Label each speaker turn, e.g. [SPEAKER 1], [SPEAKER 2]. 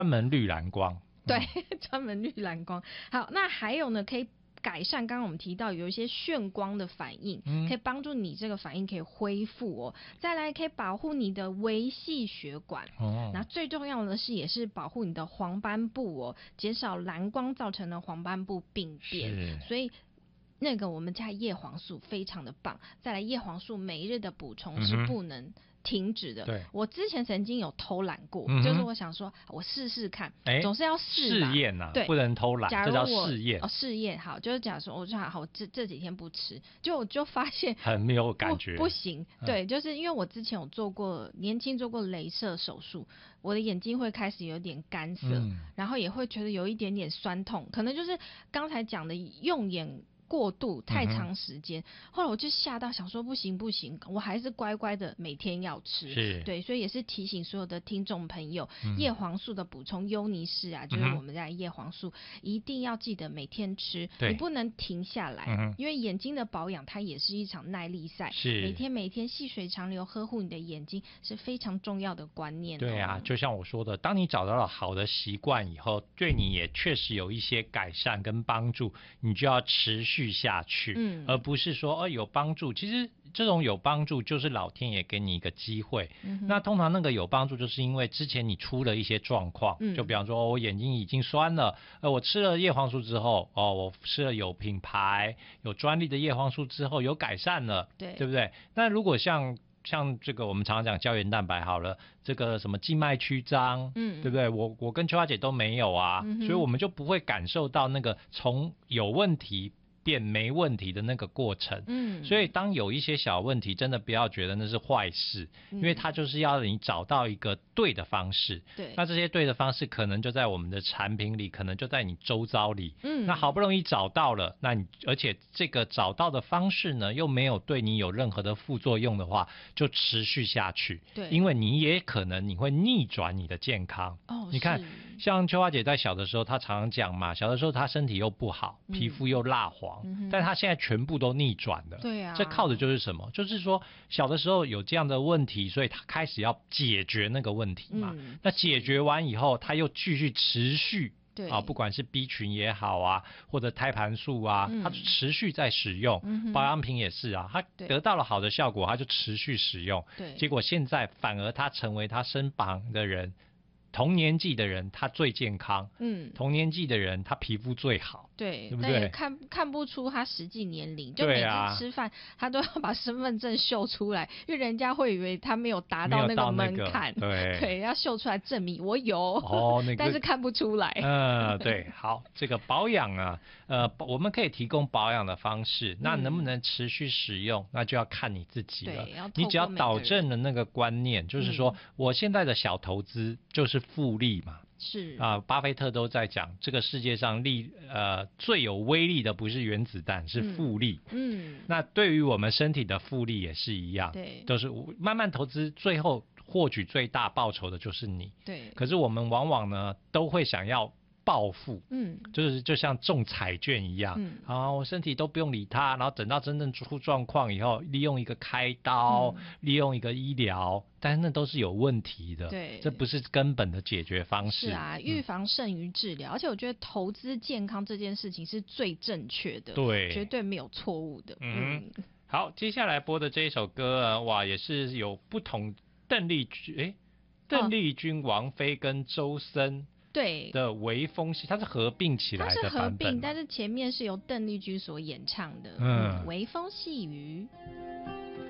[SPEAKER 1] 专门绿蓝光。
[SPEAKER 2] 对，专门绿蓝光。好，那还有呢，可以改善刚刚我们提到有一些眩光的反应，可以帮助你这个反应可以恢复哦。再来可以保护你的微细血管，那最重要的是也是保护你的黄斑部哦，减少蓝光造成的黄斑部病变。所以那个我们家叶黄素非常的棒。再来叶黄素每日的补充是不能停止的。
[SPEAKER 1] 对，
[SPEAKER 2] 我之前曾经有偷懒过，就是我想说我试试看，总是要试
[SPEAKER 1] 验啊，
[SPEAKER 2] 对，
[SPEAKER 1] 不能偷懒，这叫试验。
[SPEAKER 2] 试验好，就是假如说我就好这几天不吃，我就发现
[SPEAKER 1] 很没有感觉，
[SPEAKER 2] 不行。对，就是因为我之前有年轻做过雷射手术，我的眼睛会开始有点干涩，然后也会觉得有一点点酸痛，可能就是刚才讲的用眼过度太长时间，后来我就吓到想说不行，我还是乖乖的每天要吃。对，所以也是提醒所有的听众朋友，叶黄素的补充优尼氏啊，就是我们家叶黄素一定要记得每天吃，你不能停下来，因为眼睛的保养它也是一场耐力赛，每天细水长流呵护你的眼睛是非常重要的观念。
[SPEAKER 1] 对啊，就像我说的，当你找到了好的习惯以后，对你也确实有一些改善跟帮助，你就要持续下去，而不是说有帮助。其实这种有帮助就是老天爷给你一个机会，那通常那个有帮助就是因为之前你出了一些状况，就比方说我眼睛已经酸了，我吃了叶黄素之后，我吃了有品牌有专利的叶黄素之后有改善了，对不对？那如果像这个我们常常讲胶原蛋白好了，这个什么静脉曲张，对不对？我跟秋花姐都没有啊，所以我们就不会感受到那个从有问题变没问题的那个过程。所以当有一些小问题，真的不要觉得那是坏事，因为它就是要你找到一个对的方式。对，那这些对的方式可能就在我们的产品里，可能就在你周遭里。那好不容易找到了，而且这个找到的方式呢，又没有对你有任何的副作用的话，就持续下去。对，因为你也可能你会逆转你的健康。你看，像秋花姐在小的时候，她常常讲嘛，小的时候她身体又不好，皮肤又蜡黄。但他现在全部都逆转了。对啊，这靠的就是什么？就是说小的时候有这样的问题，所以他开始要解决那个问题嘛。那解决完以后，他又继续持续。对啊，不管是 B 群也好啊，或者胎盘素啊，他持续在使用，保养品也是啊，他得到了好的效果，他就持续使用。对，结果现在反而他成为他身旁的人。同年纪的人他最健康，同年纪的人他皮肤最好，对不对？但也
[SPEAKER 2] 看不出他实际年龄，就每次吃饭他都要把身份证秀出来，因为人家会以为他没有达到那个门槛，对，要秀出来证明我有，但是看不出来。
[SPEAKER 1] 对，好，这个保养啊，我们可以提供保养的方式，那能不能持续使用，那就要看你自己了。你只要导正了那个观念，就是说我现在的小投资就是复利嘛，是啊，巴菲特都在讲，这个世界上最有威力的不是原子弹，是复利。那对于我们身体的复利也是一样，对，都是慢慢投资，最后获取最大报酬的就是你。对，可是我们往往呢都会想要暴富，就像中彩券一样，我身体都不用理它，然后等到真正出状况以后，利用一个开刀，利用一个医疗，但是那都是有问题的，对，这不是根本的解决方式。
[SPEAKER 2] 是啊，预防胜于治疗，而且我觉得投资健康这件事情是最正确的，对，绝对没有错误的。
[SPEAKER 1] 好，接下来播的这一首歌哇，也是有不同邓丽君、王菲跟周深。对的微风系，它是合并起来的版本，
[SPEAKER 2] 它是合并，但是前面是由邓丽君所演唱的。微风细雨。